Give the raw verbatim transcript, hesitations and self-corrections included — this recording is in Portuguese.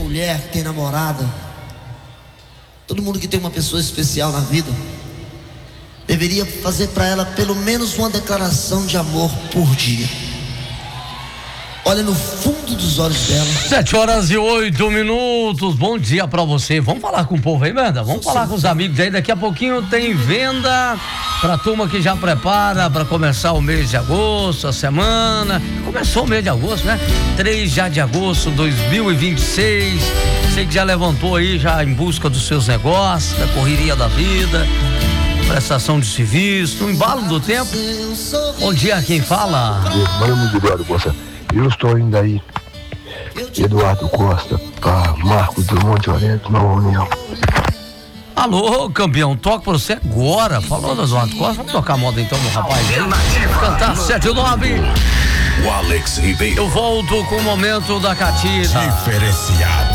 mulher, que tem namorada, todo mundo que tem uma pessoa especial na vida, deveria fazer para ela pelo menos uma declaração de amor por dia. Olha no fundo dos olhos dela. Sete horas e oito minutos. Bom dia pra você. Vamos falar com o povo aí, Manda? Vamos falar com os amigos aí. Daqui a pouquinho tem venda pra turma que já prepara pra começar o mês de agosto, a semana. Começou o mês de agosto, né? três já de agosto, dois mil e vinte e seis. Você que já levantou aí, já em busca dos seus negócios, da correria da vida, prestação de serviço, no embalo do tempo. Bom dia, quem fala? Vamos, Eduardo Costa. Eu estou indo aí, Eduardo Costa, para Marcos Drummond de Oriente, Nova União. Alô, campeão, toca pra você agora. Falou do Eduardo Costa, vamos tocar a moda então, meu rapaz. Cantar sete nove. O Alex Ribeiro. Eu volto com o momento da Catira. Diferenciado.